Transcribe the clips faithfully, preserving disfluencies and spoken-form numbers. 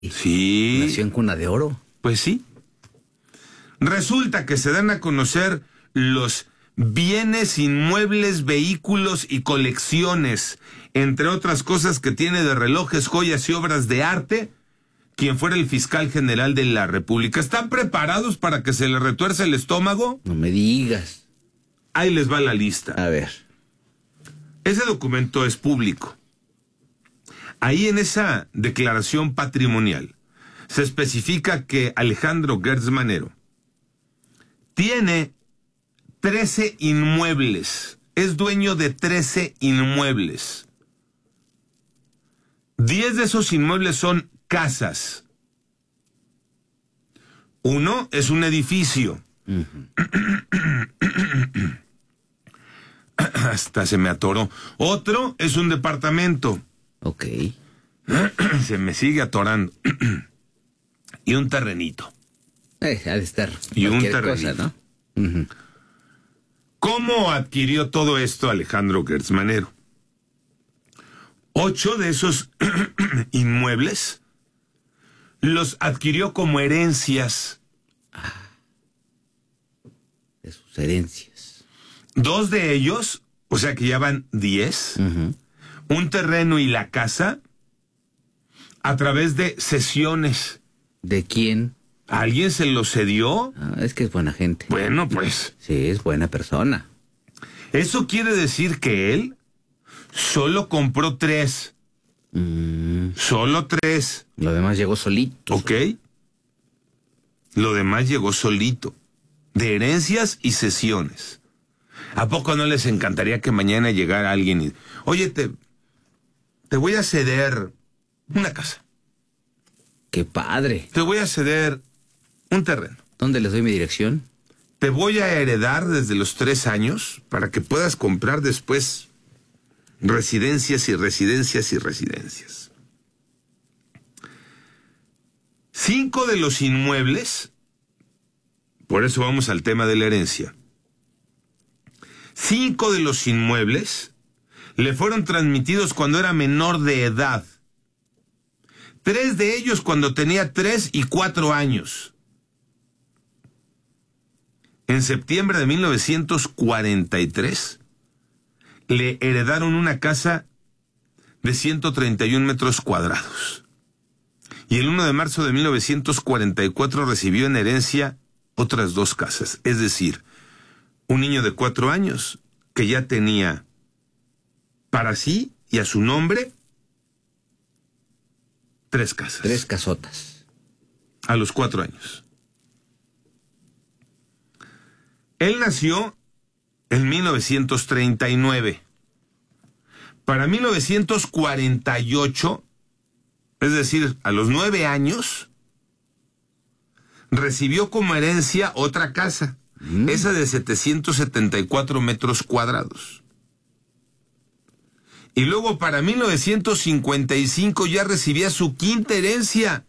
Sí. Nació en cuna de oro. Pues sí. Resulta que se dan a conocer los bienes inmuebles, vehículos y colecciones, entre otras cosas que tiene de relojes, joyas y obras de arte, quien fuera el fiscal general de la República. ¿Están preparados para que se le retuerce el estómago? No me digas. Ahí les va la lista. A ver. Ese documento es público. Ahí en esa declaración patrimonial se especifica que Alejandro Gertz Manero tiene trece inmuebles, es dueño de trece inmuebles. diez de esos inmuebles son casas. Uno es un edificio. Uh-huh. Hasta se me atoró. Otro es un departamento. Ok. Se me sigue atorando. Y un terrenito. Eh, ha de estar. Y un terrenito. Cosa, ¿no? Uh-huh. ¿Cómo adquirió todo esto Alejandro Gertz Manero? Ocho de esos inmuebles los adquirió como herencias. Ah, de sus herencias. Dos de ellos, o sea que ya van diez, uh-huh. un terreno y la casa, a través de cesiones. ¿De quién? ¿Alguien se lo cedió? Ah, es que es buena gente. Bueno, pues. Sí, es buena persona. Eso quiere decir que él solo compró tres. Mm. Solo tres. Lo demás llegó solito. ¿Ok? Lo demás llegó solito. De herencias y cesiones. ¿A poco no les encantaría que mañana llegara alguien y... Oye, te, te voy a ceder una casa. ¡Qué padre! Te voy a ceder un terreno. ¿Dónde les doy mi dirección? Te voy a heredar desde los tres años para que puedas comprar después residencias y residencias y residencias. Cinco de los inmuebles, por eso vamos al tema de la herencia. Cinco de los inmuebles le fueron transmitidos cuando era menor de edad. Tres de ellos cuando tenía tres y cuatro años. En septiembre de mil novecientos cuarenta y tres, le heredaron una casa de ciento treinta y un metros cuadrados. Y el uno de marzo de mil novecientos cuarenta y cuatro recibió en herencia otras dos casas. Es decir, un niño de cuatro años que ya tenía para sí y a su nombre tres casas. Tres casotas. A los cuatro años. Él nació en mil novecientos treinta y nueve. Para mil novecientos cuarenta y ocho, es decir, a los nueve años, recibió como herencia otra casa, mm. esa de setecientos setenta y cuatro metros cuadrados. Y luego para mil novecientos cincuenta y cinco ya recibía su quinta herencia.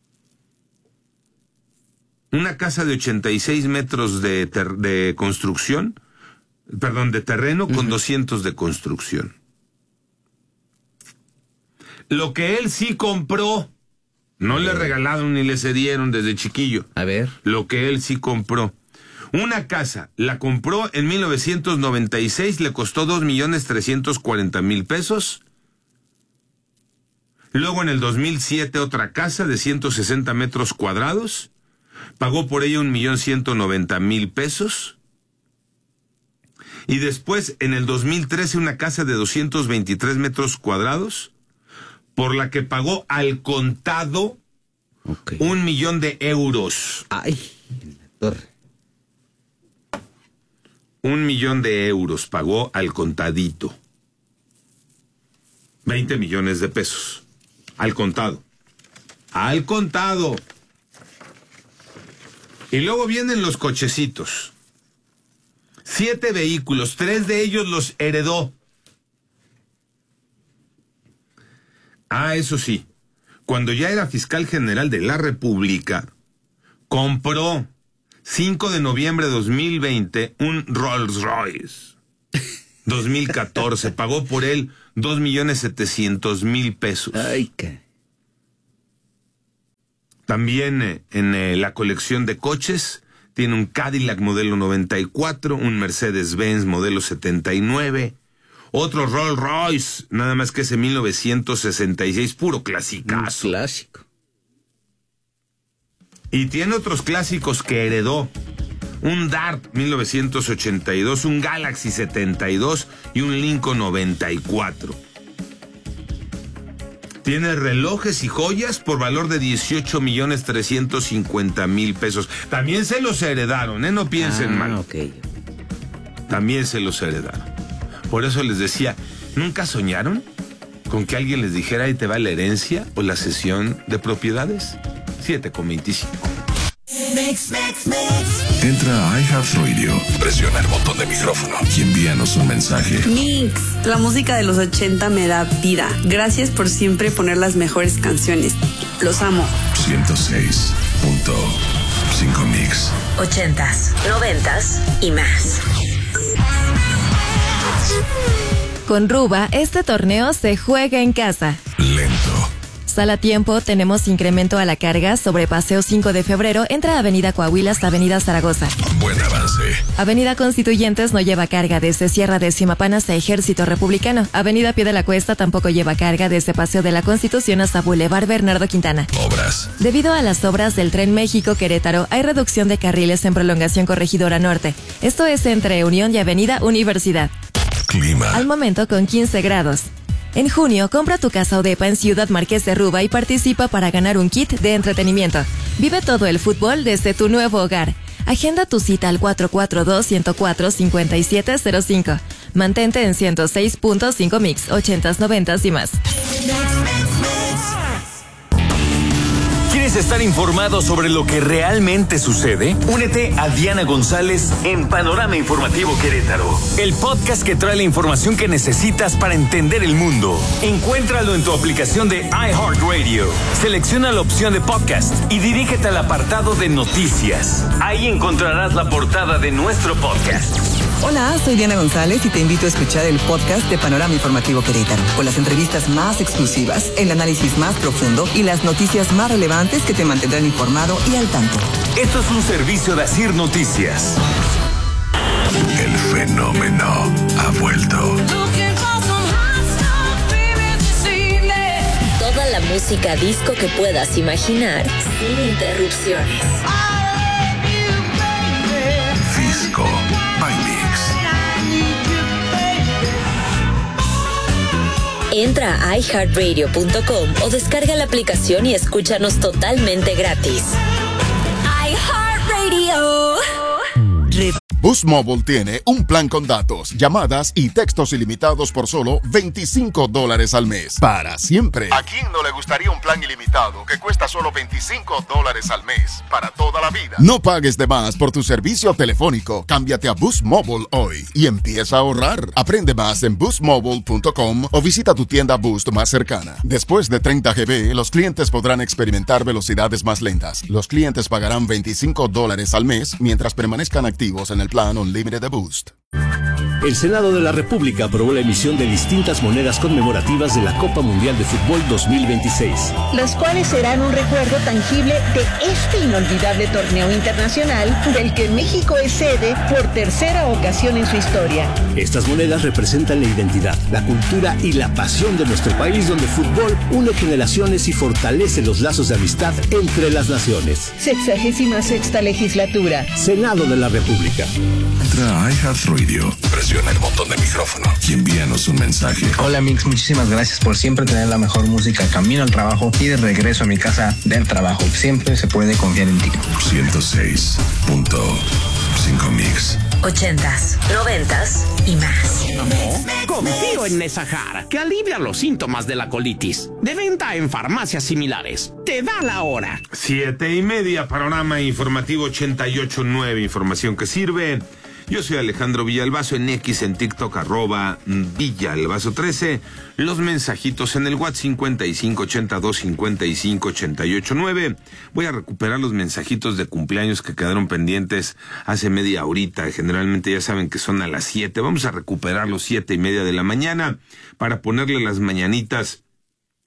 Una casa de ochenta y seis metros de, ter- de construcción, perdón, de terreno con uh-huh. doscientos de construcción. Lo que él sí compró, no le regalaron ni le cedieron desde chiquillo. A ver. Lo que él sí compró. Una casa, la compró en mil novecientos noventa y seis, le costó dos millones trescientos cuarenta mil pesos. Luego en el dos mil siete otra casa de ciento sesenta metros cuadrados. Pagó por ella un millón ciento noventa mil pesos. Y después, en el dos mil trece, una casa de doscientos veintitrés metros cuadrados, por la que pagó al contado okay. un millón de euros. ¡Ay! En la torre. Un millón de euros pagó al contadito. veinte millones de pesos. Al contado. Al contado. Y luego vienen los cochecitos. Siete vehículos, tres de ellos los heredó. Ah, eso sí, cuando ya era fiscal general de la República, compró, cinco de noviembre de dos mil veinte, un Rolls Royce. dos mil catorce, pagó por él dos millones setecientos mil pesos. Ay, qué. También eh, en eh, la colección de coches tiene un Cadillac modelo noventa y cuatro, un Mercedes-Benz modelo setenta y nueve, otro Rolls Royce, nada más que ese mil novecientos sesenta y seis, puro clasicazo. Un clásico. Y tiene otros clásicos que heredó. Un Dart mil novecientos ochenta y dos, un Galaxy setenta y dos y un Lincoln noventa y cuatro. Tiene relojes y joyas por valor de dieciocho millones trescientos cincuenta mil pesos. También se los heredaron, ¿eh? No piensen ah, mal. Ok. También se los heredaron. Por eso les decía, ¿nunca soñaron con que alguien les dijera ahí te va la herencia o la cesión de propiedades? siete con veinticinco. Mix, mix, mix. Entra a iHeartRadio, presiona el botón de micrófono y envíanos un mensaje. Mix, la música de los ochenta me da vida. Gracias por siempre poner las mejores canciones. Los amo. ciento seis punto cinco Mix. Ochentas, noventas y más. Con Ruba, este torneo se juega en casa. Lento. Sal a tiempo, tenemos incremento a la carga sobre Paseo cinco de febrero, entra Avenida Coahuila hasta Avenida Zaragoza. Buen avance. Avenida Constituyentes no lleva carga desde Sierra de Simapán hasta Ejército Republicano. Avenida Pie de la Cuesta tampoco lleva carga desde Paseo de la Constitución hasta Boulevard Bernardo Quintana. Obras. Debido a las obras del Tren México-Querétaro, hay reducción de carriles en prolongación Corregidora Norte. Esto es entre Unión y Avenida Universidad. Clima. Al momento con quince grados. En junio, compra tu casa o depa en Ciudad Marqués de Ruba y participa para ganar un kit de entretenimiento. Vive todo el fútbol desde tu nuevo hogar. Agenda tu cita al cuatro cuatro dos, uno cero cuatro, cinco siete cero cinco. Mantente en ciento seis punto cinco Mix, ochentas, noventas y más. ¿Quieres estar informado sobre lo que realmente sucede? Únete a Diana González en Panorama Informativo Querétaro, el podcast que trae la información que necesitas para entender el mundo. Encuéntralo en tu aplicación de iHeartRadio. Selecciona la opción de podcast y dirígete al apartado de noticias. Ahí encontrarás la portada de nuestro podcast. Hola, soy Diana González y te invito a escuchar el podcast de Panorama Informativo Querétaro, con las entrevistas más exclusivas, el análisis más profundo y las noticias más relevantes que te mantendrán informado y al tanto. Esto es un servicio de Asir Noticias. El fenómeno ha vuelto. Toda la música disco que puedas imaginar sin interrupciones. Disco by Mix. Entra a i heart radio punto com o descarga la aplicación y escúchanos totalmente gratis. iHeartRadio. Boost Mobile tiene un plan con datos, llamadas y textos ilimitados por solo veinticinco dólares al mes. Para siempre. ¿A quién no le gustaría un plan ilimitado que cuesta solo veinticinco dólares al mes? Para toda la vida. No pagues de más por tu servicio telefónico. Cámbiate a Boost Mobile hoy y empieza a ahorrar. Aprende más en boost mobile punto com o visita tu tienda Boost más cercana. Después de treinta gigabytes, los clientes podrán experimentar velocidades más lentas. Los clientes pagarán veinticinco dólares al mes mientras permanezcan activos en el plan Unlimited de Boost. El Senado de la República aprobó la emisión de distintas monedas conmemorativas de la Copa Mundial de Fútbol dos mil veintiséis. Las cuales serán un recuerdo tangible de este inolvidable torneo internacional del que México es sede por tercera ocasión en su historia. Estas monedas representan la identidad, la cultura y la pasión de nuestro país, donde el fútbol une generaciones y fortalece los lazos de amistad entre las naciones. Sexagésima sexta legislatura. Senado de la República. Entra a iHeartRadio, presiona el botón de micrófono y envíanos un mensaje. Hola Mix, muchísimas gracias por siempre tener la mejor música camino al trabajo y de regreso a mi casa del trabajo. Siempre se puede confiar en ti. ciento seis punto cinco Mix. Ochentas, noventas y más. Confío en Nesahar, que alivia los síntomas de la colitis. De venta en farmacias similares. Te da la hora. Siete y media, Panorama Informativo ochenta y ocho punto nueve, información que sirve. Yo soy Alejandro Villalbazo, en X, en TikTok, arroba Villalbazo trece. Los mensajitos en el WhatsApp cincuenta y cinco ochenta y dos cincuenta y cinco ochenta y ocho nueve. Voy a recuperar los mensajitos de cumpleaños que quedaron pendientes hace media horita. Generalmente ya saben que son a las siete. Vamos a recuperar los siete y media de la mañana para ponerle las mañanitas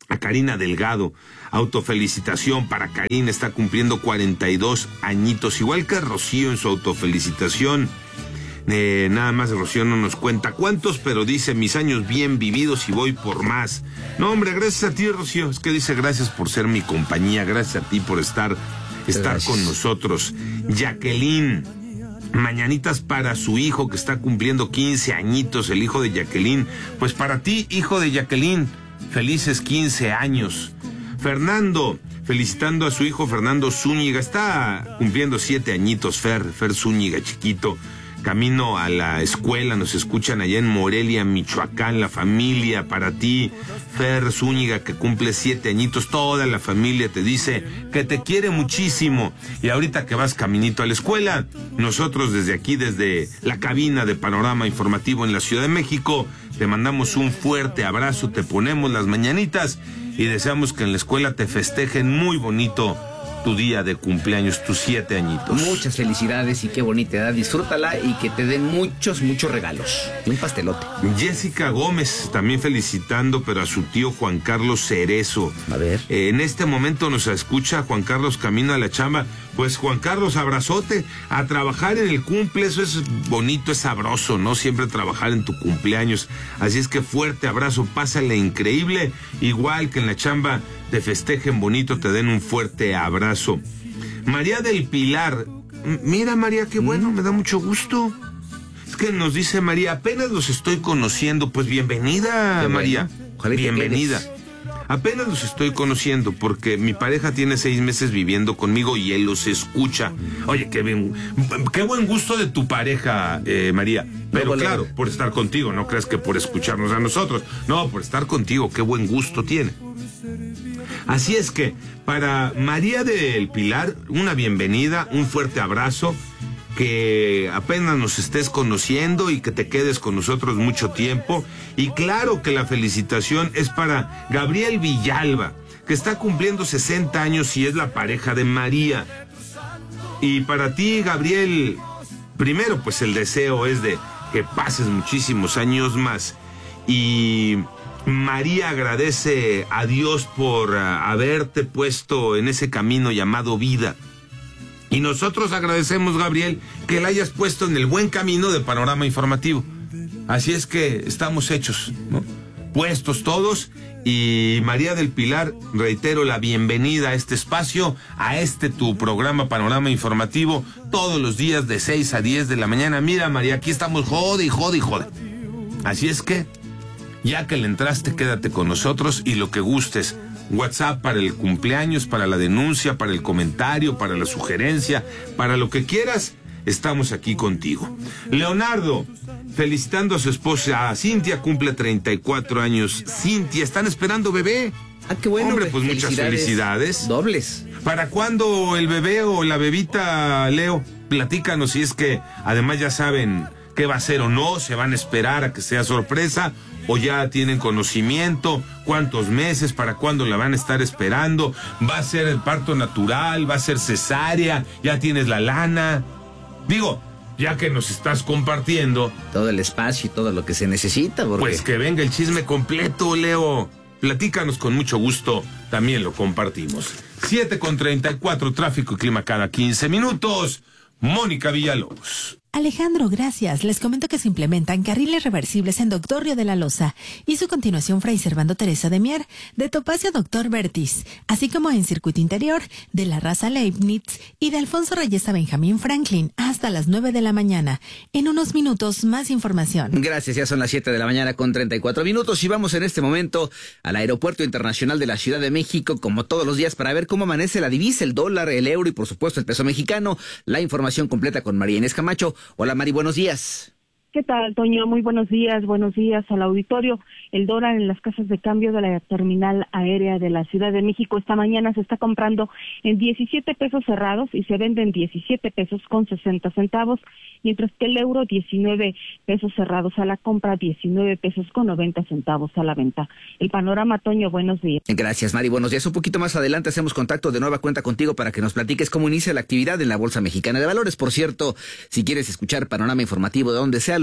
a Karina Delgado. Autofelicitación para Karina, está cumpliendo cuarenta y dos añitos, igual que Rocío en su autofelicitación. Eh, nada más Rocío no nos cuenta cuántos, pero dice: mis años bien vividos y voy por más. No, hombre, gracias a ti, Rocío. Es que dice: gracias por ser mi compañía, gracias a ti por estar, estar gracias. Con nosotros. Jacqueline, mañanitas para su hijo que está cumpliendo quince añitos, el hijo de Jacqueline. Pues para ti, hijo de Jacqueline, felices quince años. Fernando, felicitando a su hijo Fernando Zúñiga, está cumpliendo siete añitos, Fer, Fer Zúñiga, chiquito. Camino a la escuela, nos escuchan allá en Morelia, Michoacán, la familia, para ti, Fer Zúñiga, que cumple siete añitos, toda la familia te dice que te quiere muchísimo. Y ahorita que vas caminito a la escuela, nosotros desde aquí, desde la cabina de Panorama Informativo en la Ciudad de México, te mandamos un fuerte abrazo, te ponemos las mañanitas y deseamos que en la escuela te festejen muy bonito tu día de cumpleaños, tus siete añitos. Muchas felicidades y qué bonita edad, disfrútala y que te den muchos, muchos regalos. Y un pastelote. Jessica Gómez también felicitando, pero a su tío Juan Carlos Cerezo. A ver. Eh, en este momento nos escucha Juan Carlos camino a la chamba. Pues Juan Carlos, abrazote, a trabajar en el cumple, eso es bonito, es sabroso, ¿no? Siempre trabajar en tu cumpleaños. Así es que fuerte abrazo, pásale increíble, igual que en la chamba te festejen bonito, te den un fuerte abrazo. María del Pilar, mira María, qué bueno, me da mucho gusto. Es que nos dice María, apenas los estoy conociendo, pues bienvenida qué María, bueno. Bienvenida. Apenas los estoy conociendo porque mi pareja tiene seis meses viviendo conmigo y él los escucha. Oye, qué, bien, qué buen gusto de tu pareja, eh, María. Pero no, claro, por estar contigo, no creas que por escucharnos a nosotros. No, por estar contigo, qué buen gusto tiene. Así es que, para María del Pilar, una bienvenida, un fuerte abrazo. Que apenas nos estés conociendo y que te quedes con nosotros mucho tiempo. Y claro que la felicitación es para Gabriel Villalba, que está cumpliendo sesenta años y es la pareja de María. Y para ti, Gabriel, primero pues el deseo es de que pases muchísimos años más. Y María agradece a Dios por uh, haberte puesto en ese camino llamado vida. Y nosotros agradecemos, Gabriel, que la hayas puesto en el buen camino de Panorama Informativo. Así es que estamos hechos, ¿no? Puestos todos. Y María del Pilar, reitero la bienvenida a este espacio, a este tu programa Panorama Informativo, todos los días de seis a diez de la mañana. Mira, María, aquí estamos jode y jode y jode. Así es que, ya que le entraste, quédate con nosotros y lo que gustes. WhatsApp para el cumpleaños, para la denuncia, para el comentario, para la sugerencia, para lo que quieras, estamos aquí contigo. Leonardo, felicitando a su esposa, a Cintia, cumple treinta y cuatro años. Cintia, ¿están esperando bebé? Ah, qué bueno. Hombre, pues muchas felicidades. Dobles. ¿Para cuándo el bebé o la bebita, Leo? Platícanos si es que además ya saben qué va a ser o no, se van a esperar a que sea sorpresa. ¿O ya tienen conocimiento? ¿Cuántos meses? ¿Para cuándo la van a estar esperando? ¿Va a ser el parto natural? ¿Va a ser cesárea? ¿Ya tienes la lana? Digo, ya que nos estás compartiendo todo el espacio y todo lo que se necesita, porque... pues que venga el chisme completo, Leo. Platícanos con mucho gusto, también lo compartimos. siete con treinta y cuatro, tráfico y clima cada quince minutos. Mónica Villalobos. Alejandro, gracias. Les comento que se implementan carriles reversibles en Doctor Río de la Loza y su continuación Fray Servando Teresa de Mier, de Topacio Doctor Vertis, así como en Circuito Interior, de la Raza Leibniz y de Alfonso Reyes a Benjamín Franklin, hasta las nueve de la mañana. En unos minutos, más información. Gracias, ya son las siete de la mañana con treinta y cuatro minutos y vamos en este momento al Aeropuerto Internacional de la Ciudad de México, como todos los días, para ver cómo amanece la divisa, el dólar, el euro y por supuesto el peso mexicano. La información completa con María Inés Camacho. Hola Mari, buenos días. ¿Qué tal, Toño? Muy buenos días, buenos días al auditorio. El dólar en las casas de cambio de la terminal aérea de la Ciudad de México esta mañana se está comprando en diecisiete pesos cerrados y se vende en diecisiete pesos con sesenta centavos, mientras que el euro diecinueve pesos cerrados a la compra, diecinueve pesos con noventa centavos a la venta. El panorama, Toño, buenos días. Gracias, Mari, buenos días. Un poquito más adelante hacemos contacto de nueva cuenta contigo para que nos platiques cómo inicia la actividad en la Bolsa Mexicana de Valores. Por cierto, si quieres escuchar Panorama Informativo de donde sea, lo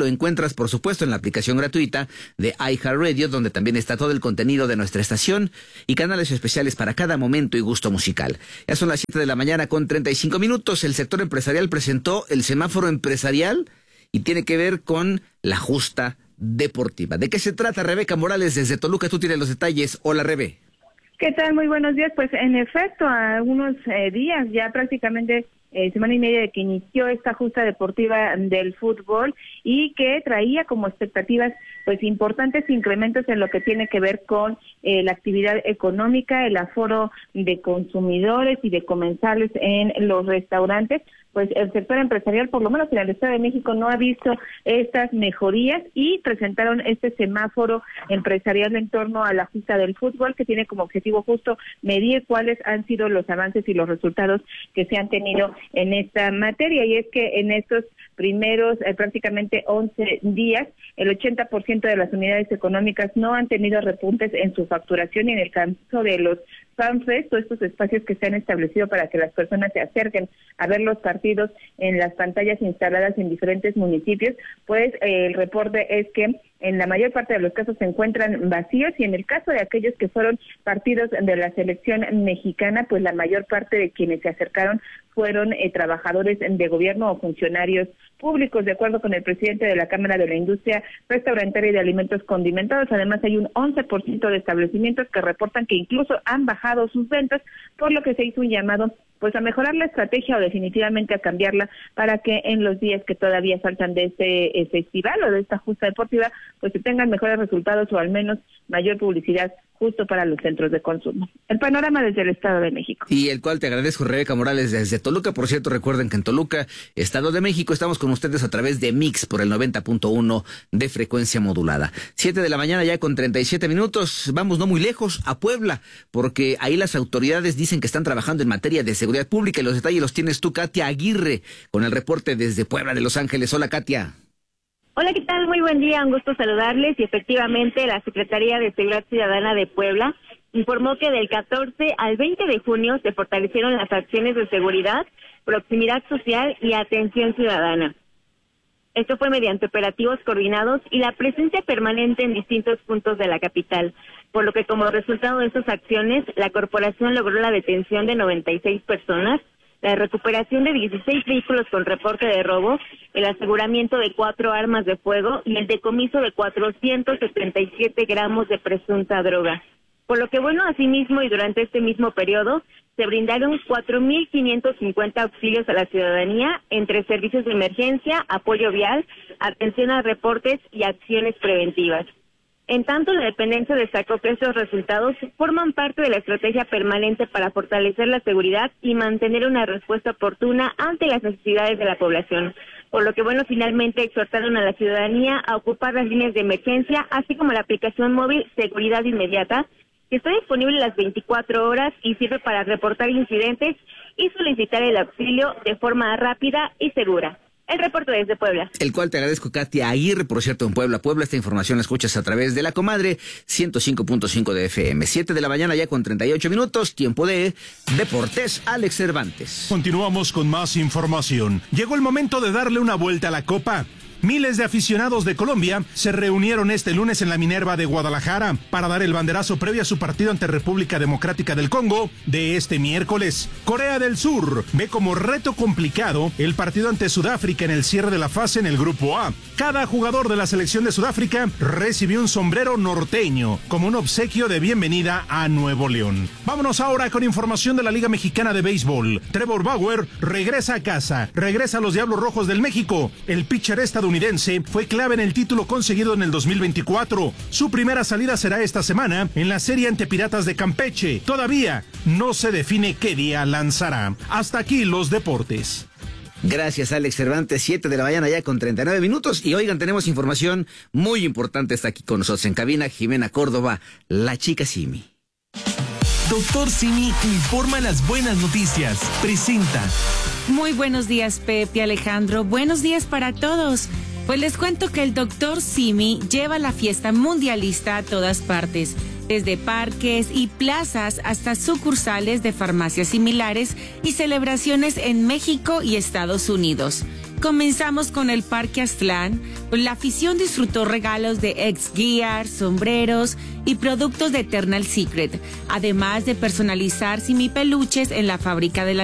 lo encuentras, por supuesto, en la aplicación gratuita de iHeartRadio, donde también está todo el contenido de nuestra estación y canales especiales para cada momento y gusto musical. Ya son las siete de la mañana con treinta y cinco minutos. El sector empresarial presentó el semáforo empresarial y tiene que ver con la justa deportiva. ¿De qué se trata, Rebeca Morales, desde Toluca? Tú tienes los detalles. Hola, Rebe. ¿Qué tal? Muy buenos días. Pues en efecto, a algunos eh, días, ya prácticamente eh, semana y media de que inició esta justa deportiva del fútbol y que traía como expectativas pues importantes incrementos en lo que tiene que ver con eh, la actividad económica, el aforo de consumidores y de comensales en los restaurantes. Pues el sector empresarial, por lo menos en el Estado de México, no ha visto estas mejorías y presentaron este semáforo empresarial en torno a la justa del fútbol, que tiene como objetivo justo medir cuáles han sido los avances y los resultados que se han tenido en esta materia. Y es que en estos primeros eh, prácticamente once días, el ochenta por ciento de las unidades económicas no han tenido repuntes en su facturación, y en el caso de los FanFest, todos estos espacios que se han establecido para que las personas se acerquen a ver los partidos en las pantallas instaladas en diferentes municipios, pues eh, el reporte es que en la mayor parte de los casos se encuentran vacíos, y en el caso de aquellos que fueron partidos de la selección mexicana, pues la mayor parte de quienes se acercaron fueron eh, trabajadores de gobierno o funcionarios públicos, de acuerdo con el presidente de la Cámara de la Industria Restaurantera y de Alimentos Condimentados. Además, hay un once por ciento de establecimientos que reportan que incluso han bajado sus ventas, por lo que se hizo un llamado pues a mejorar la estrategia o definitivamente a cambiarla para que en los días que todavía faltan de este eh, festival o de esta justa deportiva, pues se tengan mejores resultados o al menos mayor publicidad justo para los centros de consumo. El panorama desde el Estado de México. Y el cual te agradezco, Rebeca Morales, desde Toluca. Por cierto, recuerden que en Toluca, Estado de México, estamos con ustedes a través de Mix por el noventa punto uno de frecuencia modulada. Siete de la mañana ya con treinta y siete minutos. Vamos no muy lejos, a Puebla, porque ahí las autoridades dicen que están trabajando en materia de seguridad pública, y los detalles los tienes tú, Katia Aguirre, con el reporte desde Puebla de Los Ángeles. Hola, Katia. Hola, ¿qué tal? Muy buen día, un gusto saludarles. Y efectivamente, la Secretaría de Seguridad Ciudadana de Puebla informó que del catorce al veinte de junio se fortalecieron las acciones de seguridad, proximidad social y atención ciudadana. Esto fue mediante operativos coordinados y la presencia permanente en distintos puntos de la capital, por lo que como resultado de estas acciones, la corporación logró la detención de noventa y seis personas, la recuperación de dieciséis vehículos con reporte de robo, el aseguramiento de cuatro armas de fuego y el decomiso de cuatrocientos setenta y siete gramos de presunta droga. Por lo que, bueno, asimismo y durante este mismo periodo, se brindaron cuatro mil quinientos cincuenta auxilios a la ciudadanía entre servicios de emergencia, apoyo vial, atención a reportes y acciones preventivas. En tanto, la dependencia destacó que estos resultados forman parte de la estrategia permanente para fortalecer la seguridad y mantener una respuesta oportuna ante las necesidades de la población. Por lo que, bueno, finalmente exhortaron a la ciudadanía a ocupar las líneas de emergencia, así como la aplicación móvil Seguridad Inmediata, que está disponible las veinticuatro horas y sirve para reportar incidentes y solicitar el auxilio de forma rápida y segura. El reporte desde Puebla. El cual te agradezco, Katia Aguirre, por cierto, en Puebla. Puebla, esta información la escuchas a través de La Comadre, ciento cinco punto cinco de F M. Siete de la mañana ya con treinta y ocho minutos, tiempo de Deportes, Alex Cervantes. Continuamos con más información. Llegó el momento de darle una vuelta a la Copa. Miles de aficionados de Colombia se reunieron este lunes en la Minerva de Guadalajara para dar el banderazo previo a su partido ante República Democrática del Congo de este miércoles. Corea del Sur ve como reto complicado el partido ante Sudáfrica en el cierre de la fase en el Grupo A. Cada jugador de la selección de Sudáfrica recibió un sombrero norteño como un obsequio de bienvenida a Nuevo León. Vámonos ahora con información de la Liga Mexicana de Béisbol. Trevor Bauer regresa a casa, regresa a los Diablos Rojos del México. El pitcher estadounidense fue clave en el título conseguido en el dos mil veinticuatro. Su primera salida será esta semana en la serie ante Piratas de Campeche. Todavía no se define qué día lanzará. Hasta aquí los deportes. Gracias, Alex Cervantes. Siete de la mañana ya con treinta y nueve minutos. Y oigan, tenemos información muy importante. Está aquí con nosotros en cabina Jimena Córdoba, la chica Simi. Doctor Simi informa las buenas noticias. Presenta. Muy buenos días, Pepe, Alejandro. Buenos días para todos. Pues les cuento que el doctor Simi lleva la fiesta mundialista a todas partes, desde parques y plazas hasta sucursales de farmacias similares y celebraciones en México y Estados Unidos. comenzamos con el Parque Aztlán. Pues la afición disfrutó regalos de ex gear, sombreros y productos de Eternal Secret, además de personalizar simipeluches en la fábrica de la